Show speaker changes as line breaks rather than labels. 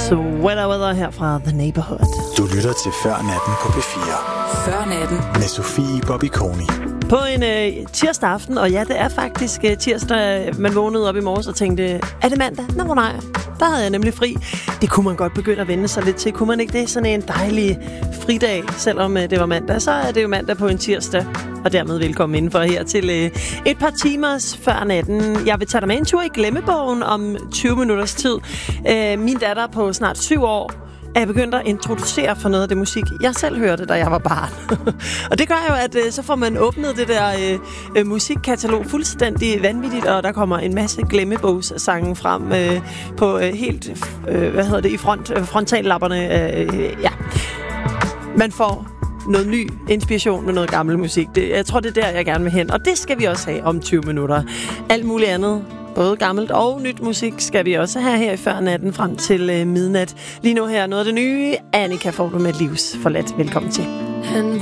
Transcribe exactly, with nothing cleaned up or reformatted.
Sweater Weather her fra The Neighborhood.
Du lytter til Før Natten på P fire.
Før Natten.
Med Sofie Bobby Koni.
På en øh, tirsdag aften, og ja, det er faktisk øh, tirsdag, man vågnede op i morges og tænkte, er det mandag? Nå, nej, der havde jeg nemlig fri. Det kunne man godt begynde at vende sig lidt til. Kunne man ikke det? Sådan en dejlig fridag, selvom øh, det var mandag. Så er det jo mandag på en tirsdag, og dermed velkommen indenfor her til øh, et par timers Før Natten. Jeg vil tage dig med en tur i glemmebogen om tyve minutters tid. Øh, min datter på snart syv år er jeg begyndt at introducere for noget af det musik, jeg selv hørte, da jeg var barn. Og det gør jo, at øh, så får man åbnet det der øh, musikkatalog fuldstændig vanvittigt, og der kommer en masse glemmebogssange frem øh, på øh, helt, øh, hvad hedder det, i front, øh, frontallapperne. Øh, ja. Man får noget ny inspiration med noget gammel musik. Det, jeg tror, det er der, jeg gerne vil hen. Og det skal vi også have om tyve minutter. Alt muligt andet, både gammelt og nyt musik, skal vi også have her i Før Natten frem til øh, midnat. Lige nu her noget af det nye. Annika får du med livs forladt. Velkommen til.